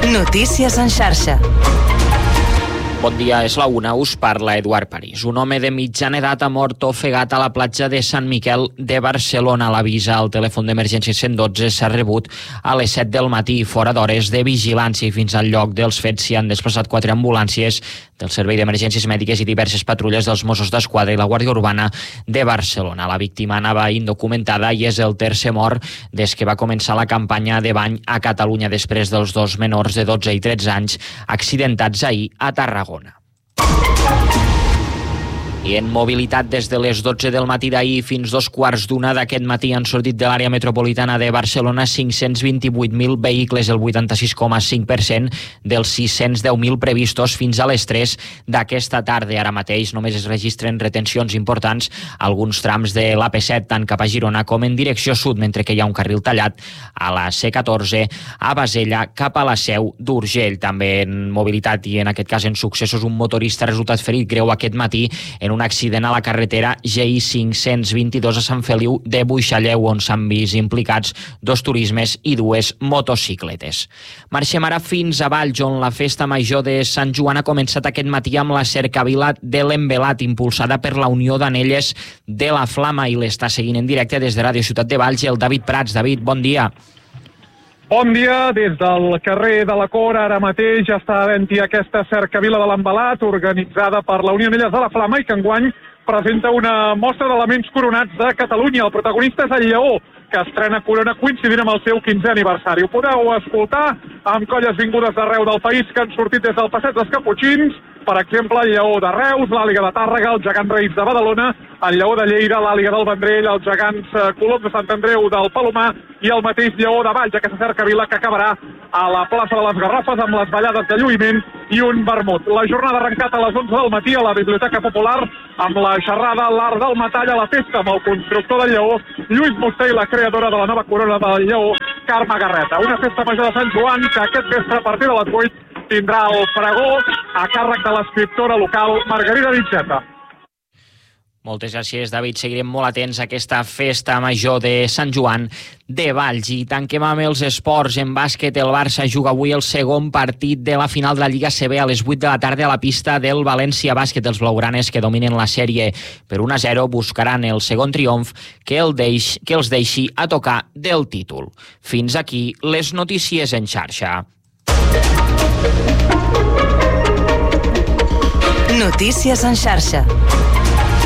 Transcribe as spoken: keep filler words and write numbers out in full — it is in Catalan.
Notícies en xarxa. Bon dia, és la una, us parla Eduard París. Un home de mitjana edat ha mort ofegat a la platja de Sant Miquel de Barcelona. L'avís al telèfon d'emergència cent dotze s'ha rebut a les set del matí, fora d'hores de vigilància, i fins al lloc dels fets s'hi han desplaçat quatre ambulàncies del Servei d'Emergències Mèdiques i diverses patrulles dels Mossos d'Esquadra i la Guàrdia Urbana de Barcelona. La víctima anava indocumentada i és el tercer mort des que va començar la campanya de bany a Catalunya després dels dos menors de dotze i tretze anys accidentats ahir a Tarragona. I en mobilitat, des de les dotze del matí d'ahir fins dos quarts d'una d'aquest matí han sortit de l'àrea metropolitana de Barcelona cinc-cents vint-i-vuit mil vehicles, el vuitanta-sis coma cinc per cent dels sis-cents deu mil previstos fins a les tres d'aquesta tarda. Ara mateix només es registren retencions importants a alguns trams de l'A P set, tant cap a Girona com en direcció sud, mentre que hi ha un carril tallat a la C catorze a Basella cap a la Seu d'Urgell. També en mobilitat, i en aquest cas en successos, un motorista ha resultat ferit greu aquest matí en un accident a la carretera G I cinc-cents vint-i-dos a Sant Feliu de Buixalleu, on s'han vist implicats dos turismes i dues motocicletes. Marxem ara fins a Valls, on la festa major de Sant Joan ha començat aquest matí amb la cercavila de l'Envelat, impulsada per la Unió d'Anelles de la Flama, i l'està seguint en directe des de Ràdio Ciutat de Valls el David Prats. David, bon dia. Bon dia, des del carrer de la Cor, ara mateix ja està havent-hi aquesta cercavila de l'Envelat, organitzada per la Unió d'Anelles de la Flama, i que enguany presenta una mostra d'elements coronats de Catalunya. El protagonista és el lleó, que estrena corona coincidint amb el seu quinzè aniversari. Ho podeu escoltar amb colles vingudes d'arreu del país que han sortit des del Passeig dels Caputxins, per exemple, el lleó de Reus, l'Àliga de Tàrrega, el gegant Reis de Badalona, el lleó de Lleida, l'Àliga del Vendrell, els gegants Coloms de Sant Andreu del Palomar i el mateix lleó de Valls, aquesta cercavila que acabarà a la plaça de les Garrofes amb les ballades de lluïment i un vermut. La jornada ha arrencat a les onze del matí a la Biblioteca Popular amb la xerrada L'Art del Metall a la festa amb el constructor del lleó, Lluís Musté, i la creadora de la nova corona del lleó, Carme Garreta. Una festa major de Sant Joan que aquest vespre a partir de les vuit tindrà el pregó a càrrec de l'escriptora local Margarida Vitxeta. Moltes gràcies, David. Seguirem molt atents a aquesta festa major de Sant Joan de Valls. I tanquem amb els esports. En bàsquet, el Barça juga avui el segon partit de la final de la Lliga C B a les vuit de la tarda a la pista del València Bàsquet. Els blaugranes, que dominen la sèrie per un a zero, buscaran el segon triomf que, el deix, que els deixi a tocar del títol. Fins aquí les notícies en xarxa. Notícies en xarxa.